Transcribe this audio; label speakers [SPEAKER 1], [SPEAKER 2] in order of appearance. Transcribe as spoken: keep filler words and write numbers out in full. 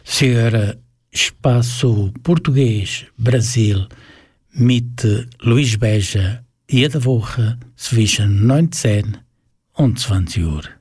[SPEAKER 1] Senhora Espaço Português Brasil mit Luís Beja e a da Woche zwischen neunzehn und zwanzig Uhr.